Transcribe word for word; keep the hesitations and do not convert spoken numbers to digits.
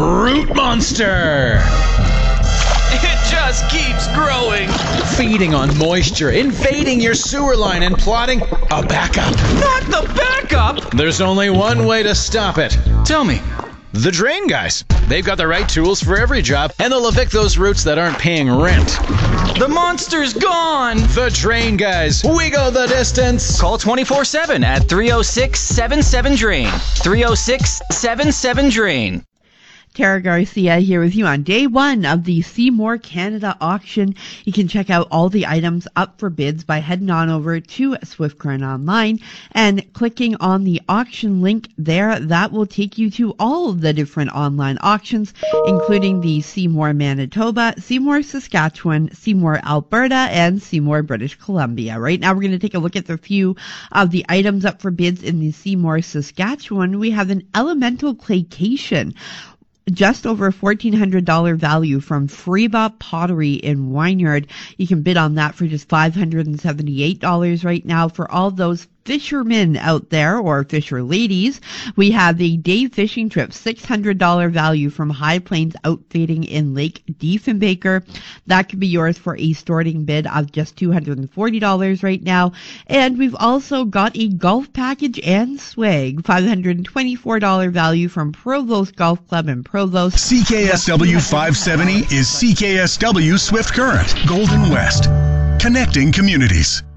Root Monster! It just keeps growing. Feeding on moisture, invading your sewer line, and plotting a backup. Not the backup! There's only one way to stop it. Tell me. The Drain Guys. They've got the right tools for every job, and they'll evict those roots that aren't paying rent. The monster's gone! The Drain Guys. We go the distance. Call twenty-four seven at three oh six, seven seven, drain. three oh six, seven seven, drain. Tara Garcia here with you on day one of the Seymour Canada auction. You can check out all the items up for bids by heading on over to Swift Current Online and clicking on the auction link there. That will take you to all of the different online auctions, including the Seymour Manitoba, Seymour Saskatchewan, Seymour Alberta, and Seymour British Columbia. Right now we're going to take a look at a few of the items up for bids in the Seymour Saskatchewan. We have an Elemental Claycation, just over fourteen hundred dollars value from Freba Pottery in Wynyard. You can bid on that for just five hundred seventy-eight dollars right now. For all those fishermen out there, or fisher ladies, we have a day fishing trip, six hundred dollars value from High Plains Outfitting in Lake Diefenbaker. That could be yours for a starting bid of just two hundred forty dollars right now. And we've also got a golf package and swag, five hundred twenty-four dollars value from Provost Golf Club in Provost. C K S W five seventy is C K S W Swift Current, Golden West, connecting communities.